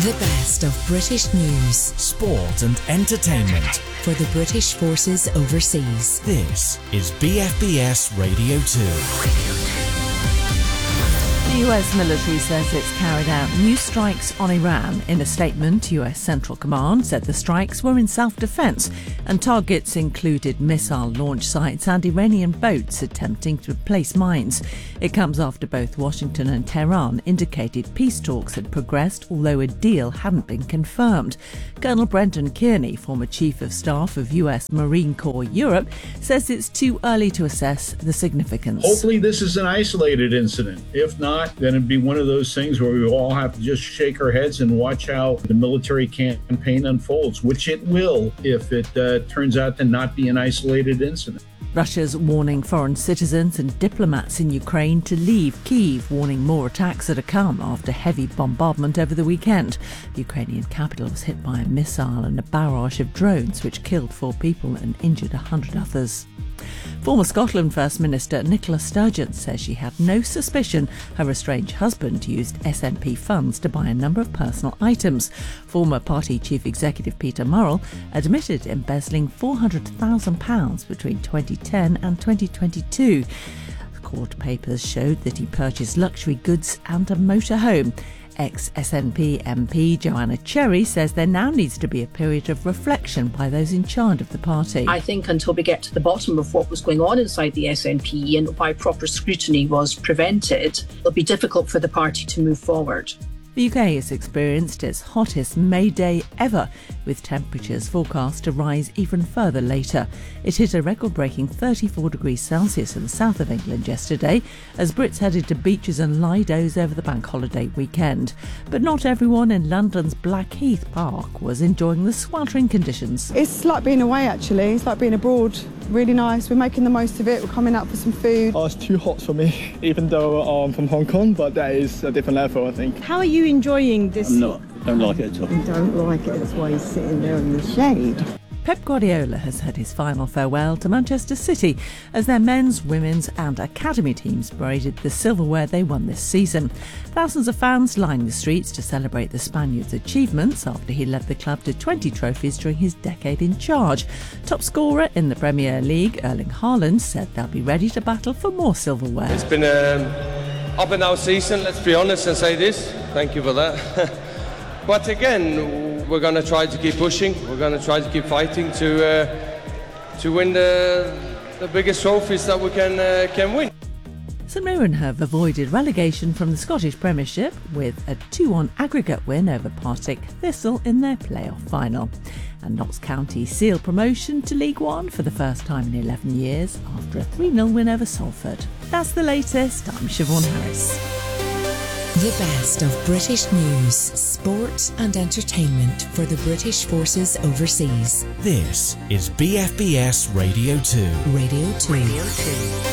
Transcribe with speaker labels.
Speaker 1: The best of British news,
Speaker 2: sport and entertainment
Speaker 1: for the British forces overseas.
Speaker 2: This is BFBS Radio 2.
Speaker 3: The US military says it's carried out new strikes on Iran. In a statement, US Central Command said the strikes were in self-defence and targets included missile launch sites and Iranian boats attempting to place mines. It comes after both Washington and Tehran indicated peace talks had progressed, although a deal hadn't been confirmed. Colonel Brendan Kearney, former Chief of Staff of US Marine Corps Europe, says it's too early to assess the significance.
Speaker 4: Hopefully this is an isolated incident. If not, then it'd be one of those things where we all have to just shake our heads and watch how the military campaign unfolds, which it will if it turns out to not be an isolated incident.
Speaker 3: Russia's warning foreign citizens and diplomats in Ukraine to leave Kyiv, warning more attacks are to come after heavy bombardment over the weekend. The Ukrainian capital was hit by a missile and a barrage of drones which killed 4 people and injured 100 others. Former Scotland First Minister Nicola Sturgeon says she had no suspicion her estranged husband used SNP funds to buy a number of personal items. Former party chief executive Peter Murrell admitted embezzling £400,000 between 2010 and 2022. The court papers showed that he purchased luxury goods and a motorhome. Ex-SNP MP Joanna Cherry says there now needs to be a period of reflection by those in charge of the party.
Speaker 5: I think until we get to the bottom of what was going on inside the SNP and why proper scrutiny was prevented, it'll be difficult for the party to move forward.
Speaker 3: The UK has experienced its hottest May Day ever, with temperatures forecast to rise even further later. It hit a record-breaking 34 degrees Celsius in the south of England yesterday as Brits headed to beaches and lidos over the bank holiday weekend. But not everyone in London's Blackheath Park was enjoying the sweltering conditions.
Speaker 6: It's like being away, actually. It's like being abroad. Really nice. We're making the most of it. We're coming out for some food.
Speaker 7: Oh, it's too hot for me, even though I'm from Hong Kong, but that is a different level, I think.
Speaker 6: How are you enjoying this?
Speaker 7: I'm not. Don't like it at all.
Speaker 6: You don't like it, that's why he's sitting there in the shade.
Speaker 3: Pep Guardiola has had his final farewell to Manchester City as their men's, women's and academy teams paraded the silverware they won this season. Thousands of fans lined the streets to celebrate the Spaniard's achievements after he led the club to 20 trophies during his decade in charge. Top scorer in the Premier League, Erling Haaland, said they'll be ready to battle for more silverware.
Speaker 8: It's been an up and down season, let's be honest and say this. Thank you for that. But again, we're going to try to keep pushing. We're going to try to keep fighting to win the biggest trophies that we can win.
Speaker 3: St Mirren have avoided relegation from the Scottish Premiership with a 2-1 aggregate win over Partick Thistle in their playoff final. And Notts County seal promotion to League One for the first time in 11 years after a 3-0 win over Salford. That's the latest. I'm Siobhan Harris.
Speaker 1: The best of British news, sport and entertainment for the British forces overseas.
Speaker 2: This is BFBS Radio 2.
Speaker 1: Radio 2.